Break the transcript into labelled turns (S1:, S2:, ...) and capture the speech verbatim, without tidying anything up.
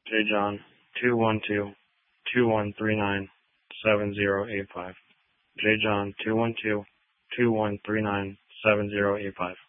S1: J John two one two two one three nine seven zero eight five. J John two one two two one three nine seven zero eight five.